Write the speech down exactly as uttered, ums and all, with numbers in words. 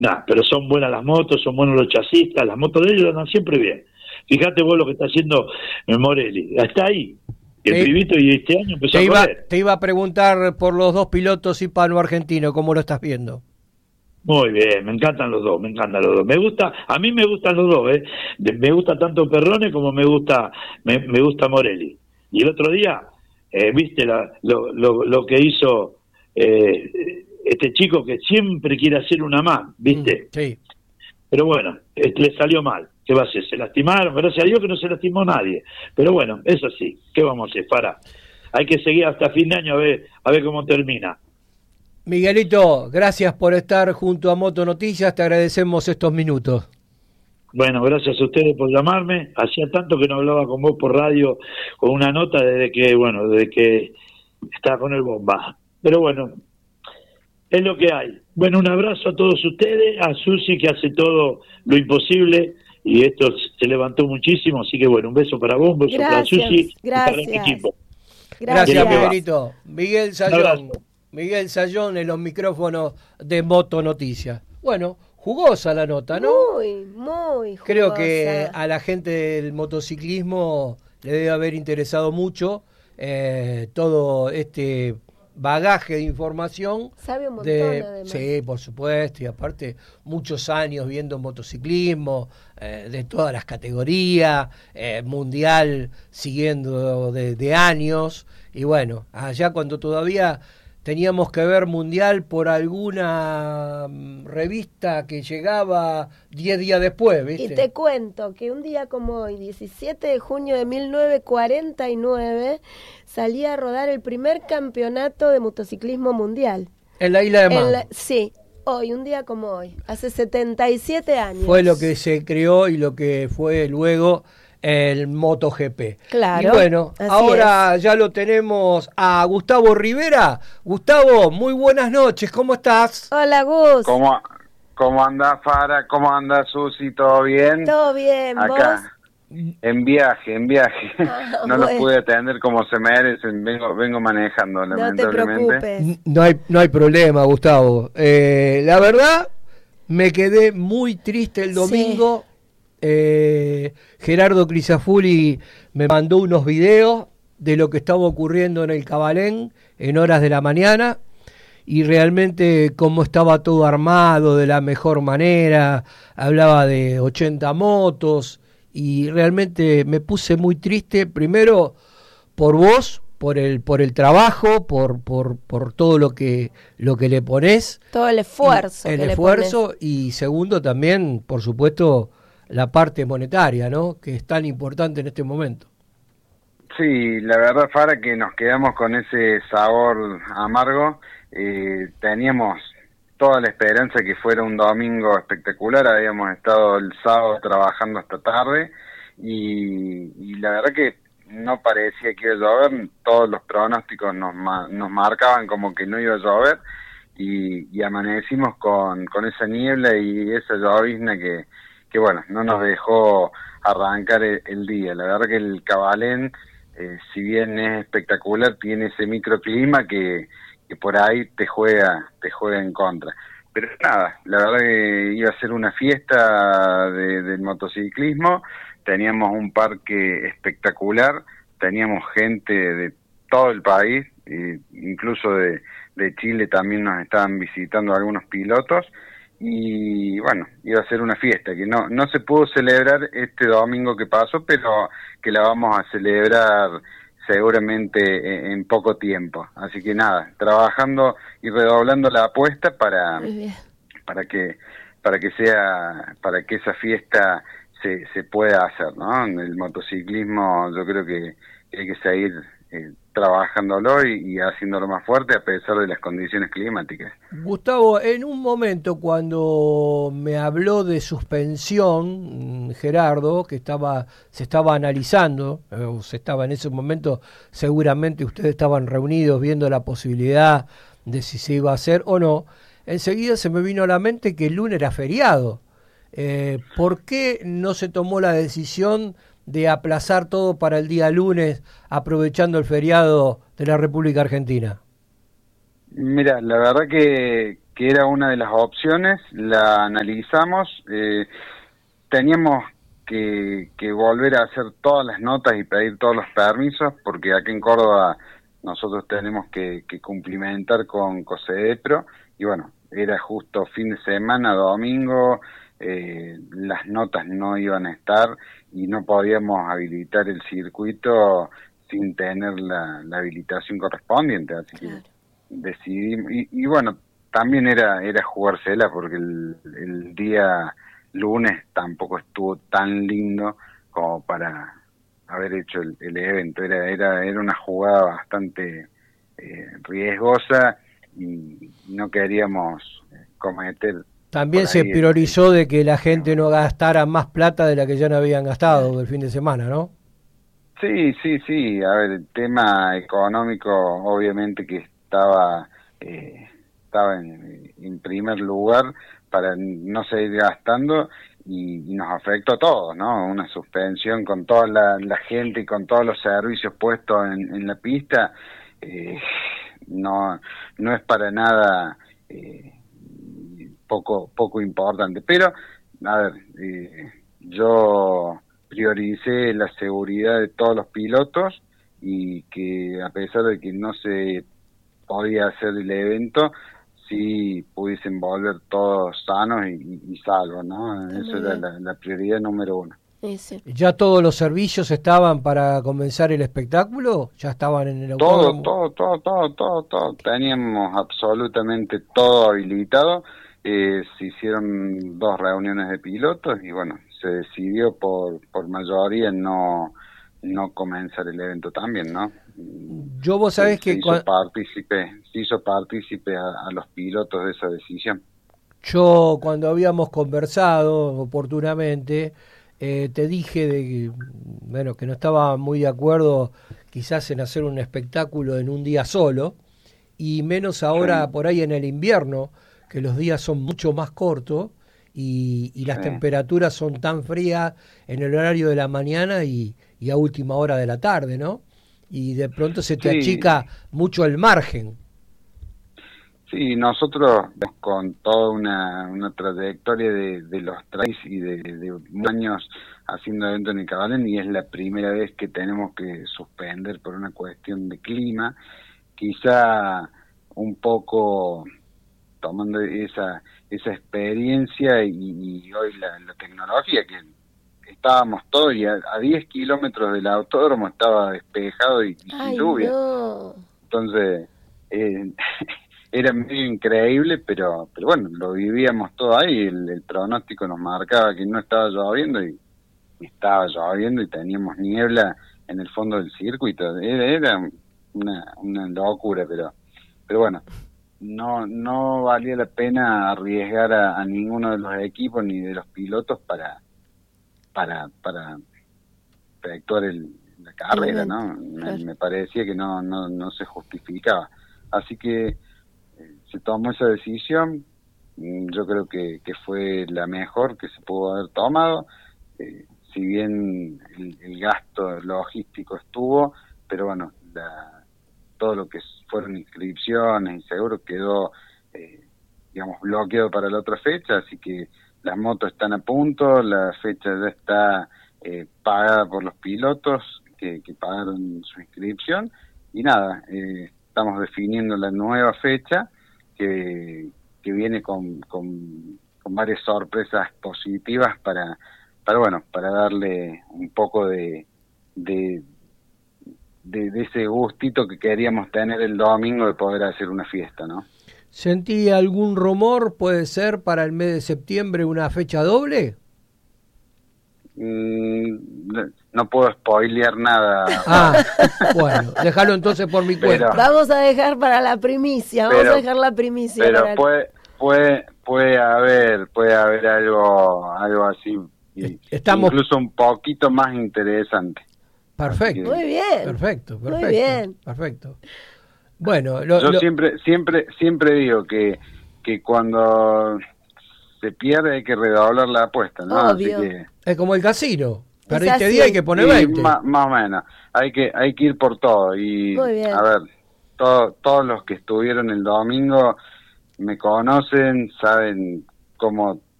Nah, pero son buenas las motos, son buenos los chasistas, las motos de ellos andan siempre bien. Fíjate vos lo que está haciendo Morelli, está ahí. El te, pibito y este año empezó te a iba, correr. Te iba a preguntar por los dos pilotos hispano-argentinos, ¿cómo lo estás viendo? Muy bien, me encantan los dos, me encantan los dos. Me gusta, a mí me gustan los dos, ¿eh? Me gusta tanto Perrone como me gusta me, me gusta Morelli. Y el otro día, eh, viste la, lo, lo, lo que hizo eh, este chico que siempre quiere hacer una más, ¿viste? Mm, sí. Pero bueno, eh, le salió mal. ¿Qué va a hacer? Se lastimaron, gracias a Dios que no se lastimó nadie. Pero bueno, es así. ¿Qué vamos a hacer, Fara? Hay que seguir hasta fin de año a ver, a ver cómo termina. Miguelito, gracias por estar junto a Moto Noticias, te agradecemos estos minutos. Bueno, gracias a ustedes por llamarme. Hacía tanto que no hablaba con vos por radio, con una nota desde que, bueno, desde que estaba con el Bomba. Pero bueno, es lo que hay. Bueno, un abrazo a todos ustedes, a Susi que hace todo lo imposible y esto se levantó muchísimo, así que bueno, un beso para vos, un beso gracias, para Susi gracias. y para el equipo. Gracias, Gracias, Miguelito. Miguel Sayón, Miguel Sayón en los micrófonos de Moto Noticias. Bueno, jugosa la nota, ¿no? Muy, muy jugosa. Creo que a la gente del motociclismo le debe haber interesado mucho eh, todo este bagaje de información. Sabe un montón, de, además. Sí, por supuesto, y aparte muchos años viendo motociclismo, eh, de todas las categorías, eh, mundial siguiendo de, de años, y bueno, allá cuando todavía teníamos que ver mundial por alguna revista que llegaba diez días después, ¿viste? Y te cuento que un día como hoy, diecisiete de junio de mil novecientos cuarenta y nueve, salía a rodar el primer campeonato de motociclismo mundial. En la isla de Man. La, sí, hoy, un día como hoy, hace setenta y siete años. Fue lo que se creó y lo que fue luego el MotoGP. Claro. Y bueno, ahora es. Ya lo tenemos a Gustavo Rivera. Gustavo, muy buenas noches, ¿cómo estás? Hola, Gus. ¿Cómo, cómo anda Fara? ¿Cómo anda Susi? ¿Todo bien? Todo bien, acá, ¿vos? En viaje, en viaje. Ah, no bueno. Los pude atender como se merecen. Vengo, vengo manejando, no lamentablemente. Te preocupes. No hay, no hay problema, Gustavo. Eh, la verdad, me quedé muy triste el domingo. Sí. Eh, Gerardo Crisafulli me mandó unos videos de lo que estaba ocurriendo en el Cabalén en horas de la mañana y realmente cómo estaba todo armado de la mejor manera, hablaba de ochenta motos y realmente me puse muy triste, primero por vos, por el por el trabajo, por por por todo lo que lo que le ponés, todo el esfuerzo, el que esfuerzo le pones. Y segundo también, por supuesto, la parte monetaria, ¿no? Que es tan importante en este momento. Sí, la verdad, Fara, que nos quedamos con ese sabor amargo. Eh, teníamos toda la esperanza que fuera un domingo espectacular. Habíamos estado el sábado trabajando hasta tarde y, y la verdad que no parecía que iba a llover. Todos los pronósticos nos, nos marcaban como que no iba a llover y, y amanecimos con, con esa niebla y esa llovizna que que bueno, no nos dejó arrancar el, el día. La verdad que el Cabalén, eh, si bien es espectacular, tiene ese microclima que, que por ahí te juega, te juega en contra. Pero nada, la verdad que iba a ser una fiesta de, del motociclismo, teníamos un parque espectacular, teníamos gente de todo el país, e incluso de, de Chile también nos estaban visitando algunos pilotos, y bueno, iba a ser una fiesta que no no se pudo celebrar este domingo que pasó, pero que la vamos a celebrar seguramente en, en poco tiempo. Así que nada, trabajando y redoblando la apuesta para para que para que sea para que esa fiesta se se pueda hacer, ¿no? En el motociclismo yo creo que hay que seguir eh, trabajándolo y, y haciéndolo más fuerte a pesar de las condiciones climáticas. Gustavo, en un momento cuando me habló de suspensión, Gerardo, que estaba se estaba analizando, o se estaba en ese momento, seguramente ustedes estaban reunidos viendo la posibilidad de si se iba a hacer o no, enseguida se me vino a la mente que el lunes era feriado. Eh, ¿Por qué no se tomó la decisión de aplazar todo para el día lunes, aprovechando el feriado de la República Argentina? Mira, la verdad que, que era una de las opciones, la analizamos, eh, teníamos que, que volver a hacer todas las notas y pedir todos los permisos, porque aquí en Córdoba nosotros tenemos que, que cumplimentar con COSEDEPRO, y bueno, era justo fin de semana, domingo, eh, las notas no iban a estar y no podíamos habilitar el circuito sin tener la, la habilitación correspondiente, así que claro. decidimos, y, y bueno, también era era jugársela porque el, el día lunes tampoco estuvo tan lindo como para haber hecho el, el evento, era era era una jugada bastante eh, riesgosa y no queríamos cometer. También se priorizó de que la gente no gastara más plata de la que ya no habían gastado el fin de semana, ¿no? Sí, sí, sí. A ver, el tema económico obviamente que estaba eh, estaba en, en primer lugar para no seguir gastando y, y nos afectó a todos, ¿no? Una suspensión con toda la, la gente y con todos los servicios puestos en, en la pista, eh, no no es para nada eh, poco poco importante. Pero, a ver, eh, yo prioricé la seguridad de todos los pilotos y que a pesar de que no se podía hacer el evento, sí pudiesen volver todos sanos y, y salvos, ¿no? Está Eso era la, la prioridad número uno. Sí. ¿Ya todos los servicios estaban para comenzar el espectáculo? ¿Ya estaban en el autódromo? Todo, todo, todo, todo, todo, todo. Teníamos absolutamente todo habilitado. Eh, se hicieron dos reuniones de pilotos y bueno, se decidió por por mayoría no no comenzar el evento también, ¿no? Yo vos sabés se, que se hizo cuando... partícipe, se hizo partícipe a, a los pilotos de esa decisión. Yo cuando habíamos conversado oportunamente eh, te dije de que, bueno, que no estaba muy de acuerdo quizás en hacer un espectáculo en un día solo y menos ahora sí. por ahí en el invierno, que los días son mucho más cortos y, y las sí. temperaturas son tan frías en el horario de la mañana y, y a última hora de la tarde, ¿no? Y de pronto se te sí. achica mucho el margen. Sí, nosotros con toda una, una trayectoria de, de los trails y de, de años haciendo eventos en el Cabalén, y es la primera vez que tenemos que suspender por una cuestión de clima, quizá un poco tomando esa esa experiencia y, y hoy la, la tecnología, que estábamos todos y a, a diez kilómetros del autódromo estaba despejado y, y sin lluvia. No. Entonces, eh, era medio increíble, pero pero bueno, lo vivíamos todo ahí, el, el pronóstico nos marcaba que no estaba lloviendo y, y estaba lloviendo y teníamos niebla en el fondo del circuito, era, era una, una locura, pero pero bueno, no no valía la pena arriesgar a, a ninguno de los equipos ni de los pilotos para para para efectuar el, la carrera, ¿no? Me, me parecía que no no no se justificaba, así que eh, se tomó esa decisión. Yo creo que, que fue la mejor que se pudo haber tomado, eh, si bien el, el gasto logístico estuvo, pero bueno, la todo lo que fueron inscripciones y seguro quedó, eh, digamos, bloqueado para la otra fecha, así que las motos están a punto, la fecha ya está eh, pagada por los pilotos que, que pagaron su inscripción, y nada, eh, estamos definiendo la nueva fecha que, que viene con, con, con varias sorpresas positivas para, para, bueno, para darle un poco de... de De, de ese gustito que queríamos tener el domingo de poder hacer una fiesta, ¿no? ¿Sentí algún rumor, puede ser, para el mes de septiembre una fecha doble? Mm, no, no puedo spoilear nada. Ah, bueno, déjalo entonces por mi cuenta. Pero, vamos a dejar para la primicia, vamos pero, a dejar la primicia. Pero para puede, el... puede, puede haber, puede haber algo, algo así, y Estamos... incluso un poquito más interesante. Perfecto. Muy bien. Perfecto, perfecto. Muy bien. Perfecto. Bueno, lo, yo lo... siempre siempre siempre digo que que cuando se pierde hay que redoblar la apuesta, ¿no? Obvio. Así que, es como el casino. Perdiste diez, hay que poner sí, veinte. Más, más o menos. Hay que hay que ir por todo y Muy bien. A ver, todo, todos los que estuvieron el domingo me conocen, saben cómo